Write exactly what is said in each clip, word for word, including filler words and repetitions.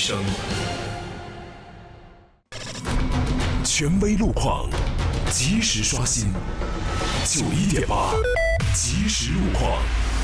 声，权威路况，及时刷新。九一点八，即时路况。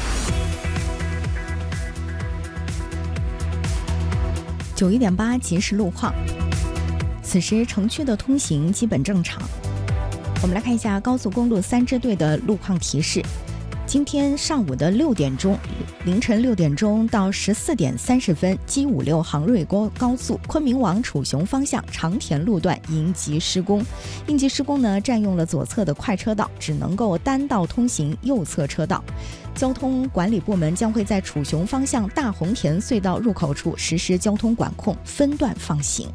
九一点八，即时路况。此时城区的通行基本正常。我们来看一下高速公路三支队的路况提示。今天上午的六点钟，凌晨六点钟到十四点三十分，G 五六杭瑞高高速昆明往楚雄方向长田路段应急施工。应急施工呢，占用了左侧的快车道，只能够单道通行右侧车道。交通管理部门将会在楚雄方向大红田隧道入口处实施交通管控，分段放行。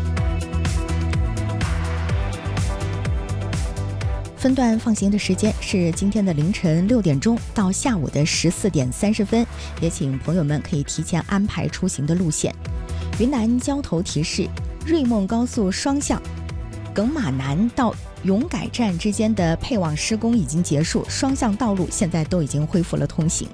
分段放行的时间是今天的凌晨六点钟到下午的十四点三十分，也请朋友们可以提前安排出行的路线。云南交投提示：瑞梦高速双向耿马南到永改站之间的配网施工已经结束，双向道路现在都已经恢复了通行。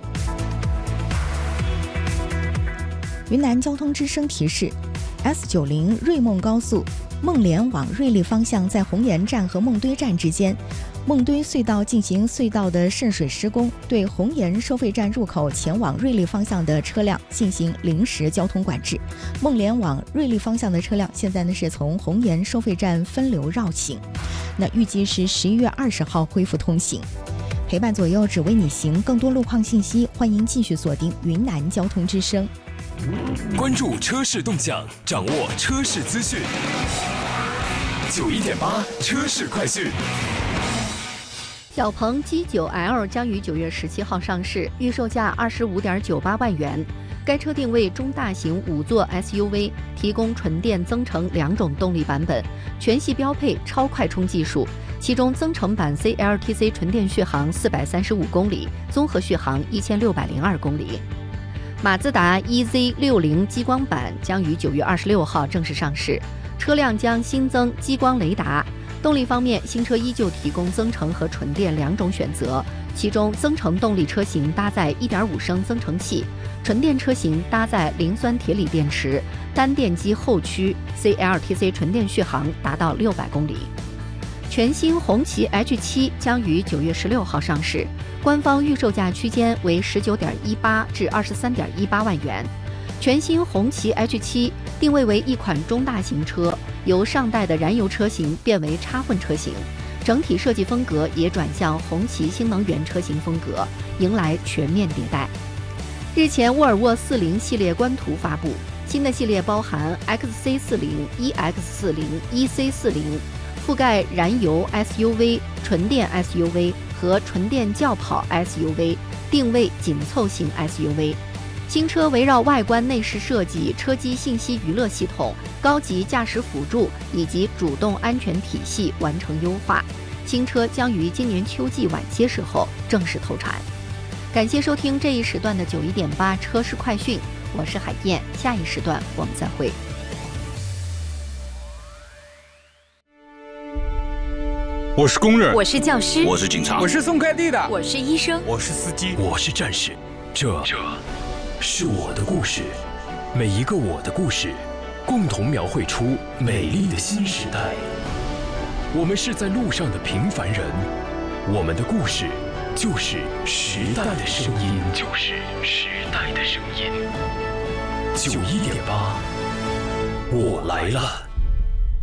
云南交通之声提示 ：S 九十 瑞梦高速孟连往瑞丽方向在红岩站和孟堆站之间，孟堆隧道进行隧道的渗水施工，对红岩收费站入口前往瑞丽方向的车辆进行临时交通管制。孟连往瑞丽方向的车辆现在呢是从红岩收费站分流绕行，那预计是十一月二十号恢复通行。陪伴左右，只为你行。更多路况信息，欢迎继续锁定云南交通之声。 关注车市动向，掌握车市资讯。九一点八车市快讯。 小鹏 G 九 L 将于九月十七号上市，预售价二十五点九八万元。该车定位中大型五座 S U V， 提供纯电增程两种动力版本，全系标配超快充技术。其中增程版 C L T C 纯电续航四百三十五公里，综合续航一千六百零二公里。马自达 E Z 六十激光版将于九月二十六号正式上市，车辆将新增激光雷达。动力方面，新车依旧提供增程和纯电两种选择，其中增程动力车型搭载 一点五升增程器，纯电车型搭载磷酸铁锂电池，单电机后驱 C L T C 纯电续航达到六百公里。全新红旗 H 七 将于九月十六号上市，官方预售价区间为十九点一八至二十三点一八万元。全新红旗 H 七 定位为一款中大型车，由上代的燃油车型变为插混车型，整体设计风格也转向红旗新能源车型风格，迎来全面迭代。日前，沃尔沃四十系列官图发布，新的系列包含 X C 四十、E X 四十、E C 四十，覆盖燃油 S U V、纯电 S U V 和纯电轿跑 S U V， 定位紧凑型 S U V。新车围绕外观内饰设计、车机信息娱乐系统、高级驾驶辅助以及主动安全体系完成优化。新车将于今年秋季晚些时候正式投产。感谢收听这一时段的九一点八车市快讯，我是海燕，下一时段我们再会。 我是工人， 我是教师， 我是警察， 我是送快递的， 我是医生， 我是司机， 我是战士。这这是我的故事，每一个我的故事，共同描绘出美丽的新时代。我们是在路上的平凡人，我们的故事就是时代的声音，就是时代的声音。九一点八，我来了。